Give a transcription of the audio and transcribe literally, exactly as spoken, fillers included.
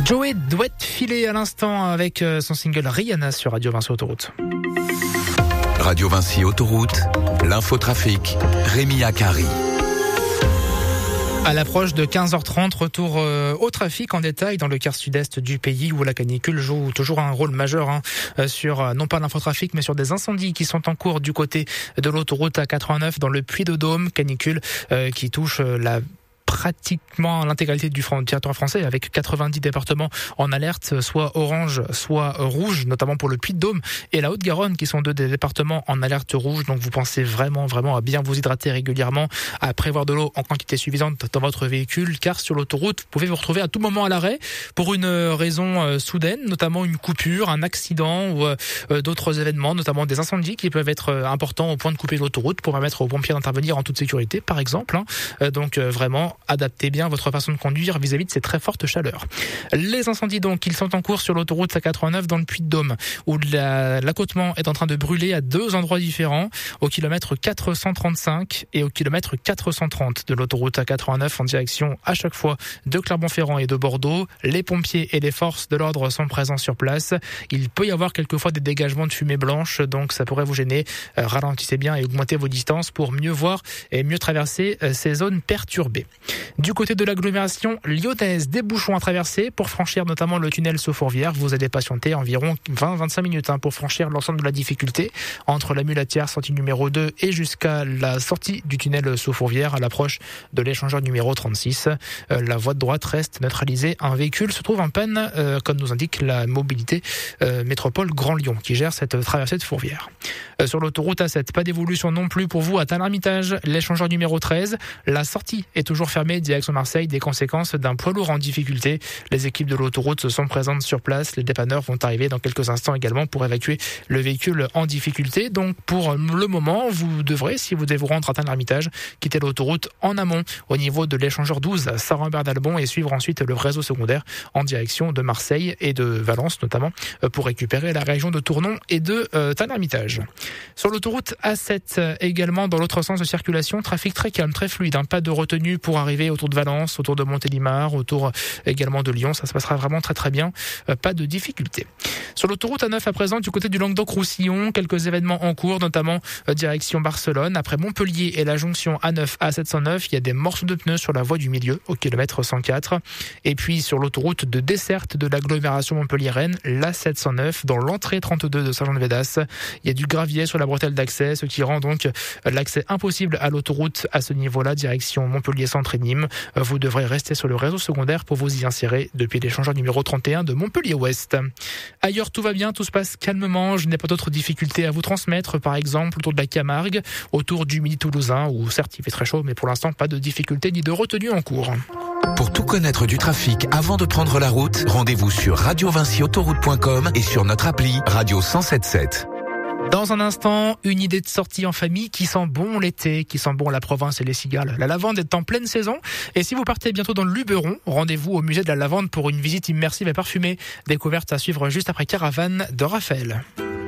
Joey doit filer à l'instant avec son single Rihanna sur Radio Vinci Autoroute. Radio Vinci Autoroute, l'infotrafic, Rémi Akari. À l'approche de quinze heures trente, retour euh, au trafic en détail dans le quart sud-est du pays où la canicule joue toujours un rôle majeur hein, sur, euh, non pas l'infotrafic, mais sur des incendies qui sont en cours du côté de l'autoroute A quatre-vingt-neuf dans le Puy-de-Dôme. Canicule euh, qui touche euh, la pratiquement l'intégralité du territoire français avec quatre-vingt-dix départements en alerte, soit orange, soit rouge, notamment pour le Puy-de-Dôme et la Haute-Garonne qui sont deux des départements en alerte rouge. Donc vous pensez vraiment, vraiment à bien vous hydrater régulièrement, à prévoir de l'eau en quantité suffisante dans votre véhicule, car sur l'autoroute, vous pouvez vous retrouver à tout moment à l'arrêt pour une raison soudaine, notamment une coupure, un accident ou d'autres événements, notamment des incendies qui peuvent être importants au point de couper l'autoroute pour permettre aux pompiers d'intervenir en toute sécurité, par exemple. Donc vraiment, adaptez bien votre façon de conduire vis-à-vis de ces très fortes chaleurs. Les incendies donc, ils sont en cours sur l'autoroute A quatre-vingt-neuf dans le Puy-de-Dôme, où la, l'accotement est en train de brûler à deux endroits différents, au kilomètre quatre cent trente-cinq et au kilomètre quatre cent trente de l'autoroute A quatre-vingt-neuf en direction à chaque fois de Clermont-Ferrand et de Bordeaux. Les pompiers et les forces de l'ordre sont présents sur place. Il peut y avoir quelquefois des dégagements de fumée blanche, donc ça pourrait vous gêner. Euh, ralentissez bien et augmentez vos distances pour mieux voir et mieux traverser euh, ces zones perturbées. Du côté de l'agglomération lyonnaise, des bouchons à traverser pour franchir notamment le tunnel sous Fourvière. Vous allez patienter environ vingt à vingt-cinq minutes hein, pour franchir l'ensemble de la difficulté entre la Mulatière, sortie numéro deux, et jusqu'à la sortie du tunnel sous Fourvière à l'approche de l'échangeur numéro trente-six. Euh, la voie de droite reste neutralisée. Un véhicule se trouve en panne, euh, comme nous indique la mobilité euh, métropole Grand Lyon qui gère cette traversée de Fourvière. Euh, sur l'autoroute A sept, pas d'évolution non plus pour vous à Tain-l'Hermitage, l'échangeur numéro treize. La sortie est toujours fermée direction Marseille, des conséquences d'un poids lourd en difficulté. Les équipes de l'autoroute sont présentes sur place. Les dépanneurs vont arriver dans quelques instants également pour évacuer le véhicule en difficulté. Donc pour le moment, vous devrez, si vous devez vous rendre à Tain-l'Hermitage, quitter l'autoroute en amont au niveau de l'échangeur douze Saint-Rambert-d'Albon et suivre ensuite le réseau secondaire en direction de Marseille et de Valence notamment pour récupérer la région de Tournon et de euh, Tain-l'Hermitage. Sur l'autoroute A sept également, dans l'autre sens de circulation, trafic très calme, très fluide, hein, pas de retenue pour arriver autour de Valence, autour de Montélimar, autour également de Lyon. Ça se passera vraiment très très bien. Euh, pas de difficultés. Sur l'autoroute A neuf à présent, du côté du Languedoc-Roussillon, quelques événements en cours, notamment euh, direction Barcelone. Après Montpellier et la jonction A neuf A sept cent neuf, il y a des morceaux de pneus sur la voie du milieu au kilomètre cent quatre. Et puis sur l'autoroute de desserte de l'agglomération Montpellier-Rennes, l'A sept cent neuf, dans l'entrée trente-deux de Saint-Jean-de-Védas, il y a du gravier sur la bretelle d'accès, ce qui rend donc l'accès impossible à l'autoroute à ce niveau-là, direction Montpellier-Centre et Nîmes. Vous devrez rester sur le réseau secondaire pour vous y insérer depuis l'échangeur numéro trente et un de Montpellier-Ouest. Ailleurs, tout va bien, tout se passe calmement. Je n'ai pas d'autres difficultés à vous transmettre, par exemple autour de la Camargue, autour du Midi toulousain, où certes il fait très chaud, mais pour l'instant pas de difficultés ni de retenue en cours. Pour tout connaître du trafic avant de prendre la route, rendez-vous sur radio vinci autoroute point com et sur notre appli Radio cent sept sept. Dans un instant, une idée de sortie en famille qui sent bon l'été, qui sent bon la province et les cigales. La lavande est en pleine saison. Et si vous partez bientôt dans le Luberon, rendez-vous au musée de la lavande pour une visite immersive et parfumée. Découverte à suivre juste après Caravane de Raphaël.